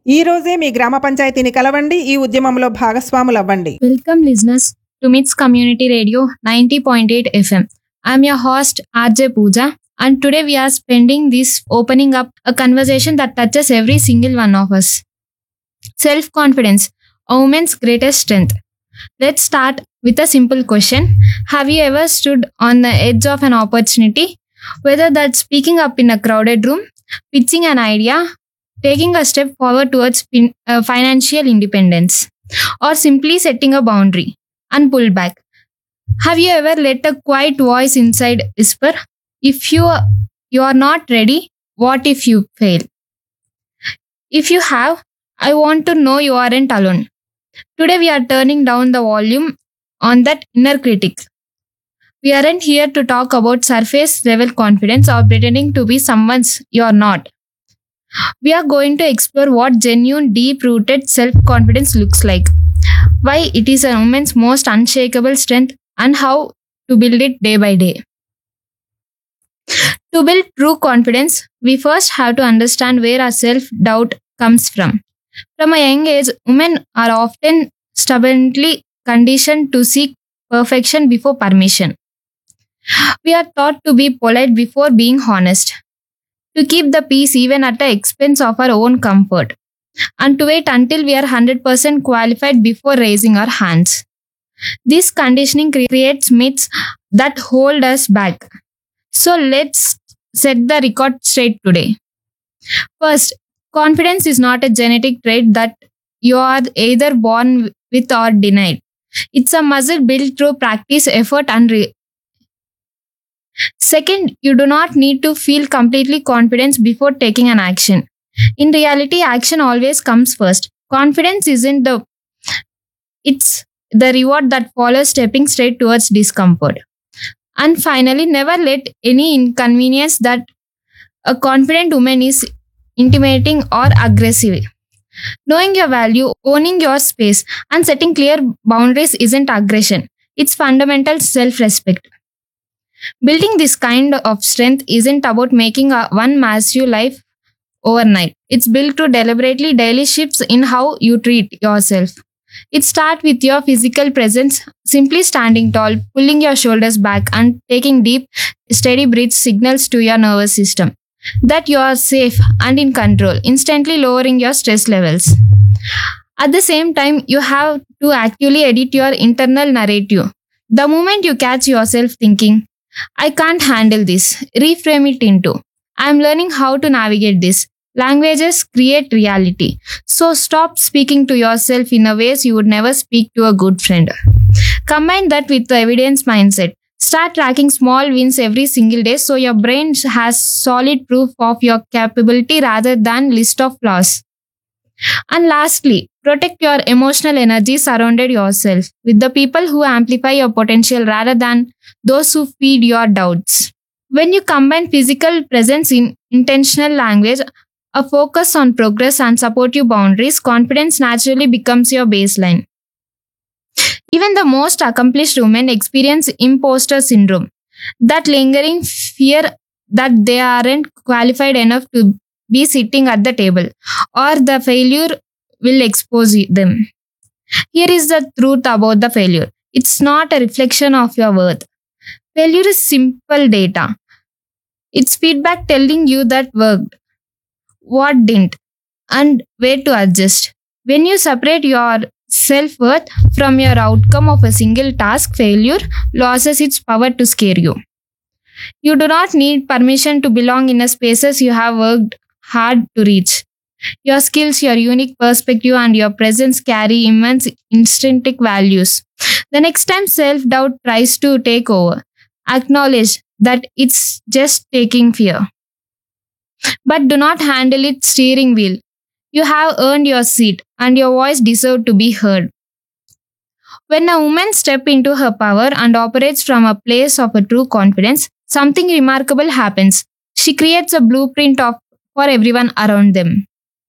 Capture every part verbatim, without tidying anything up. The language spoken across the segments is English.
ఈ రోజే మీ గ్రామ పంచాయతీని కలవండి, ఈ ఉద్యమంలో భాగస్వాములవ్వండి. Welcome listeners to MITS Community Radio ninety point eight F M. I'm your host R J Pooja, and today we are spending this opening up a conversation that touches every single one of us. Self-confidence, a woman's greatest strength. Let's start with a simple question. Have you ever stood on the edge of an opportunity? Whether that's speaking up in a crowded room, pitching an idea, taking a step forward towards fin- uh, financial independence, or simply setting a boundary and pull back. Have you ever let a quiet voice inside whisper, if you are, you are not ready, what if you fail? If you have, I want to know you aren't alone. Today we are turning down the volume on that inner critic. We aren't here to talk about surface level confidence or pretending to be someone's you are not. We are going to explore what genuine, deep-rooted self-confidence looks like, why it is a woman's most unshakable strength, and how to build it day by day. To build true confidence, we first have to understand where our self-doubt comes from. From a young age, women are often stubbornly conditioned to seek perfection before permission. We are taught to be polite before being honest, to keep the peace even at the expense of our own comfort, and to wait until we are one hundred percent qualified before raising our hands. This conditioning creates myths that hold us back. So let's set the record straight today. First, confidence is not a genetic trait that you are either born with or denied. It's a muscle built through practice, effort, and re- Second, you do not need to feel completely confident before taking an action. In reality, action always comes first. Confidence isn't the it's the reward that follows stepping straight towards discomfort. And finally, never let any inconvenience that a confident woman is intimidating or aggressive. Knowing your value, owning your space, and setting clear boundaries isn't aggression. It's fundamental self-respect. Building this kind of strength isn't about making a one massive life overnight. It's built through deliberately daily shifts in how you treat yourself. It starts with your physical presence, simply standing tall, pulling your shoulders back, and taking deep, steady breaths signals to your nervous system that you are safe and in control, instantly lowering your stress levels. At the same time, you have to actively edit your internal narrative. The moment you catch yourself thinking, I can't handle this, reframe it into, I'm learning how to navigate this. Languages create reality. So stop speaking to yourself in a ways you would never speak to a good friend. Combine that with the evidence mindset. Start tracking small wins every single day so your brain has solid proof of your capability rather than list of flaws. And lastly, protect your emotional energy surrounded yourself with the people who amplify your potential rather than those who feed your doubts. When you combine physical presence in intentional language, a focus on progress and supportive boundaries, confidence naturally becomes your baseline. Even the most accomplished women experience imposter syndrome, that lingering fear that they aren't qualified enough to be sitting at the table, or the failure will expose them. Here is the truth about the failure. It's not a reflection of your worth. Failure is simple data. It's feedback telling you that worked, what didn't, and where to adjust. When you separate your self-worth from your outcome of a single task, failure loses its power to scare you. You do not need permission to belong in a spaces you have worked hard to reach. Your skills, your unique perspective, and your presence carry immense intrinsic values. The next time self-doubt tries to take over, acknowledge that it's just taking fear. But do not handle its steering wheel. You have earned your seat, and your voice deserves to be heard. When a woman steps into her power and operates from a place of a true confidence, something remarkable happens. She creates a blueprint of for everyone around them.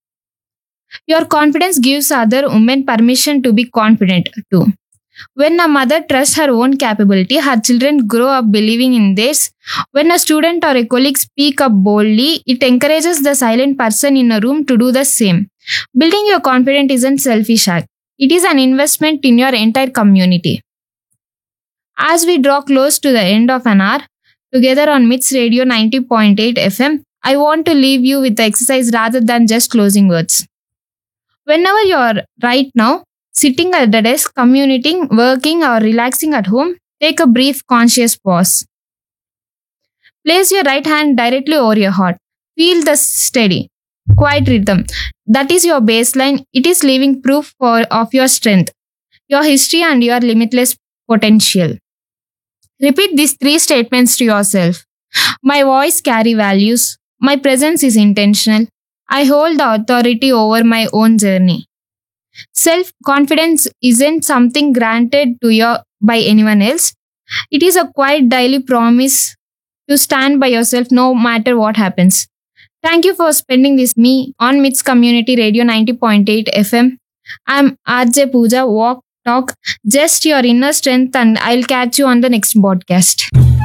Your confidence gives other women permission to be confident too. When a mother trusts her own capability, her children grow up believing in theirs. When a student or a colleague speak up boldly, it encourages the silent person in a room to do the same. Building your confidence isn't selfish act. It is an investment in your entire community. As we draw close to the end of an hour, together on Myths Radio ninety point eight F M, I want to leave you with the exercise rather than just closing words. Whenever you are right now, sitting at the desk, commuting, working, or relaxing at home, take a brief conscious pause. Place your right hand directly over your heart. Feel the steady, quiet rhythm. That is your baseline. It is living proof for, of your strength, your history, and your limitless potential. Repeat these three statements to yourself. My voice carry values. My presence is intentional. I hold the authority over my own journey. Self-confidence isn't something granted to you by anyone else. It is a quiet daily promise to stand by yourself no matter what happens. Thank you for spending this me on Myths Community Radio ninety point eight F M. I'm R J Pooja. Walk, talk, just your inner strength, and I'll catch you on the next podcast.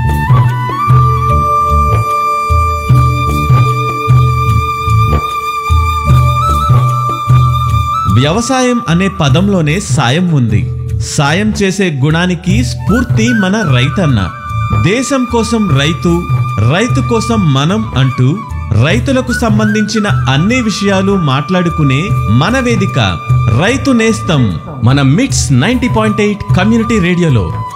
వ్యవసాయం అనే పదంలోనే సాయం ఉంది. సాయం చేసే గుణానికి స్ఫూర్తి మన రైతన్న. దేశం కోసం రైతు, రైతు కోసం మనం అంటూ రైతులకు సంబంధించిన అన్ని విషయాలు మాట్లాడుకునే మన వేదిక రైతు నేస్తం మన మిట్స్ నైంటీ పాయింట్ ఎయిట్ కమ్యూనిటీ రేడియోలో.